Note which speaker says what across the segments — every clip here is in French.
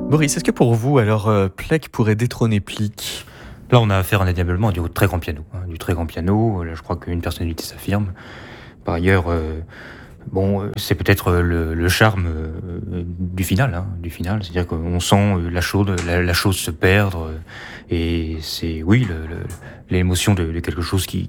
Speaker 1: Boris, est-ce que pour vous, alors, Plek pourrait détrôner Plick?
Speaker 2: Là, on a affaire indéniablement à du très grand piano. Du très grand piano, là, je crois qu'une personnalité s'affirme. Par ailleurs, c'est peut-être le charme du final. C'est-à-dire qu'on sent la chose se perdre. Et c'est, oui, l'émotion de quelque chose qui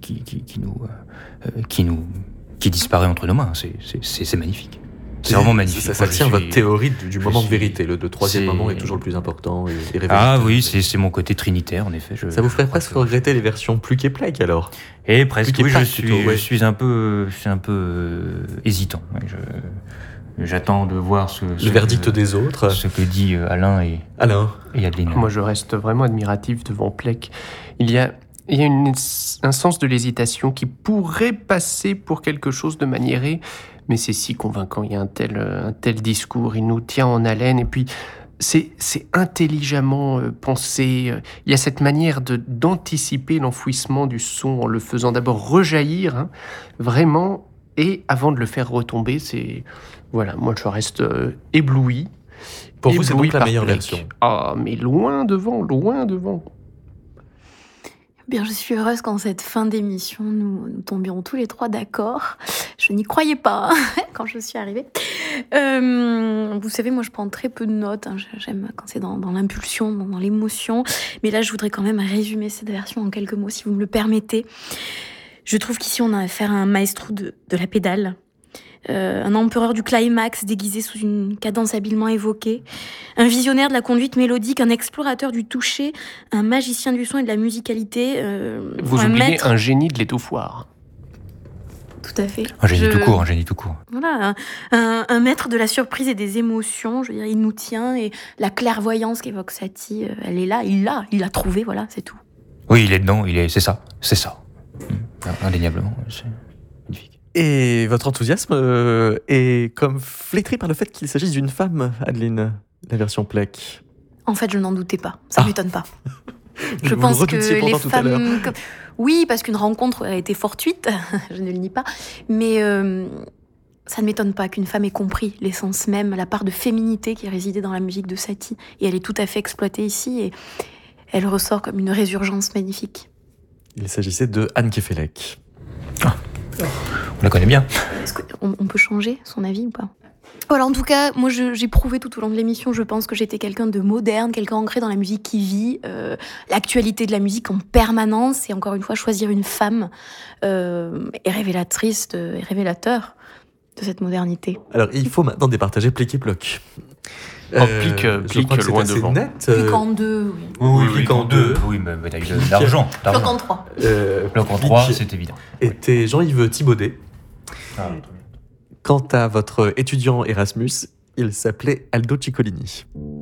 Speaker 2: disparaît entre nos mains. C'est magnifique. C'est vraiment magnifique.
Speaker 1: Ça tient votre théorie du moment de vérité. Le troisième moment est toujours le plus important et révélateur.
Speaker 2: Ah oui, c'est mon côté trinitaire, en effet.
Speaker 1: Ça vous ferait presque regretter les versions Plick et Plek, alors?
Speaker 2: Et presque, oui, je suis un peu hésitant. J'attends de voir
Speaker 1: le verdict des autres.
Speaker 2: Ce que dit Alain et Adeline.
Speaker 3: Moi, je reste vraiment admiratif devant Plek. Il y a un sens de l'hésitation qui pourrait passer pour quelque chose de maniéré, mais c'est si convaincant. Il y a un tel discours, il nous tient en haleine, et puis c'est intelligemment pensé. Il y a cette manière d'anticiper l'enfouissement du son en le faisant d'abord rejaillir, vraiment, et avant de le faire retomber. Voilà, moi je reste ébloui.
Speaker 1: Pour vous, c'est donc la meilleure version?
Speaker 3: Ah, mais loin devant, loin devant.
Speaker 4: Bien, je suis heureuse qu'en cette fin d'émission, nous tombions tous les trois d'accord. Je n'y croyais pas quand je suis arrivée. Vous savez, moi, je prends très peu de notes. J'aime quand c'est dans l'impulsion, dans l'émotion. Mais là, je voudrais quand même résumer cette version en quelques mots, si vous me le permettez. Je trouve qu'ici, on a affaire à un maestro de la pédale. Un empereur du climax déguisé sous une cadence habilement évoquée, un visionnaire de la conduite mélodique, un explorateur du toucher, un magicien du son et de la musicalité.
Speaker 3: Vous oubliez un génie de l'étouffoir.
Speaker 4: Tout à fait.
Speaker 2: Un génie tout court.
Speaker 4: Voilà, un maître de la surprise et des émotions. Je veux dire, il nous tient, et la clairvoyance qu'évoque Satie, elle est là, il l'a trouvée, voilà, c'est tout.
Speaker 2: Oui, il est dedans, c'est ça. Indéniablement, c'est magnifique.
Speaker 1: Et votre enthousiasme est comme flétri par le fait qu'il s'agisse d'une femme, Adeline, la version Plek.
Speaker 4: En fait, je n'en doutais pas. Ça ne m'étonne pas. Je
Speaker 1: vous
Speaker 4: pense
Speaker 1: le
Speaker 4: que
Speaker 1: redoudiez
Speaker 4: les
Speaker 1: tout à l'heure.
Speaker 4: femmes... Oui, parce qu'une rencontre a été fortuite, je ne le nie pas, mais ça ne m'étonne pas qu'une femme ait compris l'essence même, la part de féminité qui résidait dans la musique de Satie. Et elle est tout à fait exploitée ici, et elle ressort comme une résurgence magnifique.
Speaker 1: Il s'agissait de Anne Kefelec.
Speaker 2: On la connaît bien.
Speaker 4: Est-ce qu'on peut changer son avis ou pas? Voilà, en tout cas, moi j'ai prouvé tout au long de l'émission, je pense que j'étais quelqu'un de moderne, quelqu'un ancré dans la musique qui vit, l'actualité de la musique en permanence, et encore une fois, choisir une femme est révélatrice et révélateur de cette modernité.
Speaker 1: Alors, il faut maintenant départager Plick et Plock.
Speaker 3: Plick loin devant.
Speaker 1: Net.
Speaker 4: Plick en deux, oui.
Speaker 2: Oui,
Speaker 1: Plick en deux.
Speaker 2: Oui, mais t'as eu de l'argent.
Speaker 4: Plick en trois.
Speaker 2: Plick en trois, c'est évident.
Speaker 1: Était Jean-Yves Thibaudet.
Speaker 2: Ah,
Speaker 1: Quant à votre étudiant Erasmus, il s'appelait Aldo Ciccolini.